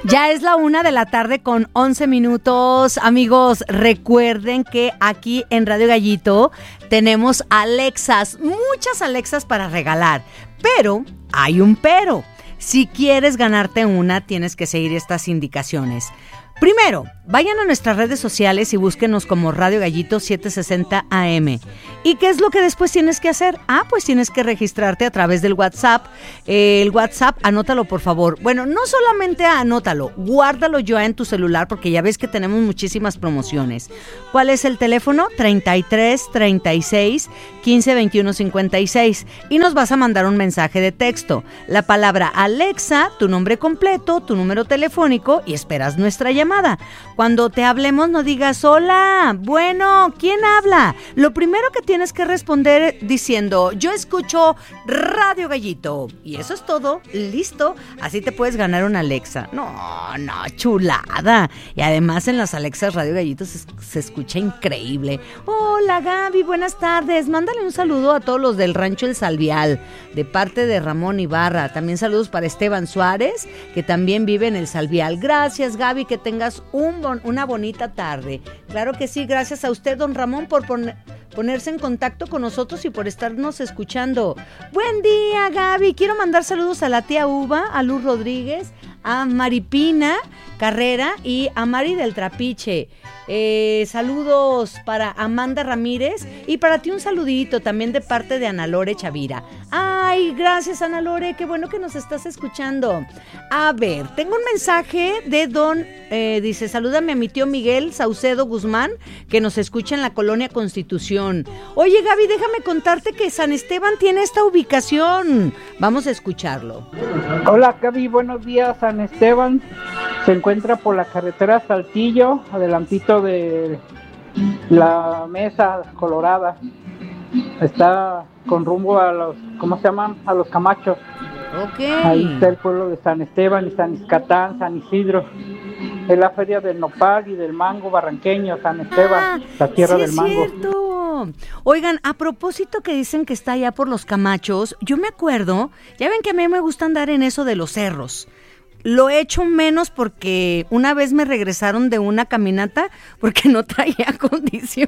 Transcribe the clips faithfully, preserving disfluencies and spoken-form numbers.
Ya es la una de la tarde con once minutos. Amigos, recuerden que aquí en Radio Gallito tenemos Alexas, muchas Alexas para regalar. Pero hay un pero. Si quieres ganarte una, tienes que seguir estas indicaciones. Primero, vayan a nuestras redes sociales y búsquenos como Radio Gallito setecientos sesenta A M. ¿Y qué es lo que después tienes que hacer? Ah, pues tienes que registrarte a través del WhatsApp. Eh, el WhatsApp, anótalo por favor. Bueno, no solamente anótalo, guárdalo ya en tu celular porque ya ves que tenemos muchísimas promociones. ¿Cuál es el teléfono? treinta y tres, treinta y seis, quince, veintiuno, cincuenta y seis. Y nos vas a mandar un mensaje de texto. La palabra Alexa, tu nombre completo, tu número telefónico y esperas nuestra llamada. Cuando te hablemos no digas hola, bueno, ¿quién habla? Lo primero que tienes que responder diciendo yo escucho Radio Gallito y eso es todo, listo, así te puedes ganar una Alexa. No, no, chulada. Y además en las Alexas Radio Gallito se, se escucha increíble. Hola Gaby, buenas tardes, mándale un saludo a todos los del Rancho El Salvial de parte de Ramón Ibarra, también saludos para Esteban Suárez que también vive en El Salvial. Gracias Gaby, que tengas un bon, una bonita tarde. Claro que sí, gracias a usted, don Ramón, por poner, ponerse en contacto con nosotros y por estarnos escuchando. Buen día, Gaby. Quiero mandar saludos a la tía Uva, a Luz Rodríguez, a Maripina Carrera y a Mari del Trapiche. Eh, saludos para Amanda Ramírez y para ti un saludito también de parte de Ana Lore Chavira. Ay, gracias Ana Lore, qué bueno que nos estás escuchando. A ver, tengo un mensaje de don, eh, dice, salúdame a mi tío Miguel Saucedo Guzmán, que nos escucha en la Colonia Constitución. Oye Gaby, déjame contarte que San Esteban tiene esta ubicación. Vamos a escucharlo. Hola Gaby, buenos días. San Esteban se encuentra por la carretera Saltillo, adelantito de la Mesa Colorada. Está con rumbo a los, ¿cómo se llaman? A los Camachos. Okay. Ahí está el pueblo de San Esteban y San Iscatán, San Isidro. Es la feria del nopal y del mango barranqueño, San Esteban, ah, la tierra sí del mango. Es cierto. Oigan, a propósito que dicen que está allá por los Camachos, yo me acuerdo, ya ven que a mí me gusta andar en eso de los cerros. Lo he hecho menos porque una vez me regresaron de una caminata porque no traía condición.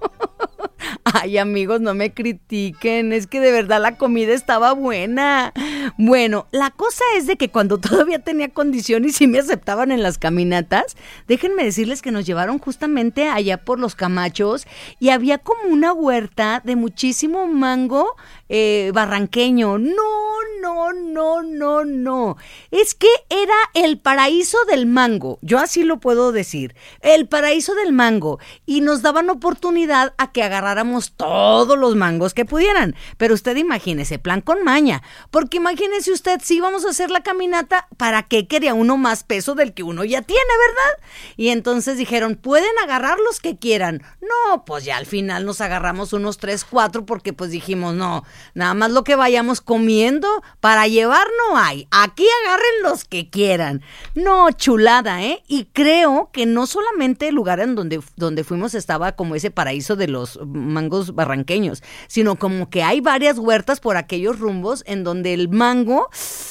Ay, amigos, no me critiquen, es que de verdad la comida estaba buena. Bueno, la cosa es de que cuando todavía tenía condición y sí me aceptaban en las caminatas, déjenme decirles que nos llevaron justamente allá por los Camachos y había como una huerta de muchísimo mango eh, barranqueño. No, no, no, no, no. Es que era el paraíso del mango, yo así lo puedo decir, el paraíso del mango, y nos daban oportunidad a que agarráramos todos los mangos que pudieran, pero usted imagínese, plan con maña, porque imagínese usted, si íbamos a hacer la caminata, ¿para qué quería uno más peso del que uno ya tiene, verdad? Y entonces dijeron, pueden agarrar los que quieran. No, pues ya al final nos agarramos unos tres, cuatro, porque pues dijimos, no, nada más lo que vayamos comiendo, para llevar no hay, aquí agarren los que quieran. No, chulada, ¿eh? Y creo que no solamente el lugar en donde, donde fuimos estaba como ese paraíso de los mangos barranqueños, sino como que hay varias huertas por aquellos rumbos en donde el mango,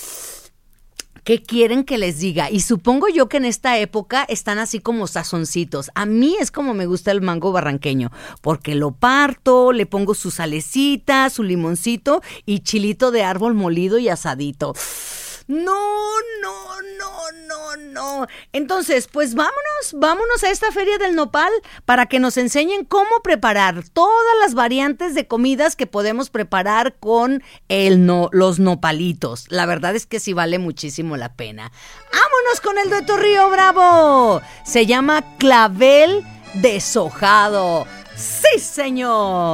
¿qué quieren que les diga? Y supongo yo que en esta época están así como sazoncitos. A mí es como me gusta el mango barranqueño, porque lo parto, le pongo su salecita, su limoncito y chilito de árbol molido y asadito. No, no, no, no, no. Entonces, pues vámonos, vámonos a esta feria del nopal para que nos enseñen cómo preparar todas las variantes de comidas que podemos preparar con el no, los nopalitos. La verdad es que sí vale muchísimo la pena. ¡Vámonos con el dueto Río Bravo! Se llama clavel deshojado. ¡Sí, señor!